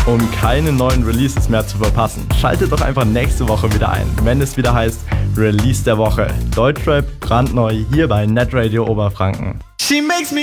um keine neuen Releases mehr zu verpassen. Schaltet doch einfach nächste Woche wieder ein, wenn es wieder heißt Release der Woche. Deutschrap brandneu hier bei Netradio Oberfranken.